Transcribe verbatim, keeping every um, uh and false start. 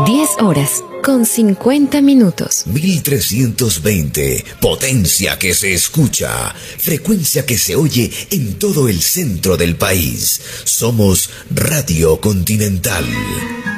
diez horas con cincuenta minutos. mil trescientos veinte, potencia que se escucha, frecuencia que se oye en todo el centro del país. Somos Radio Continental.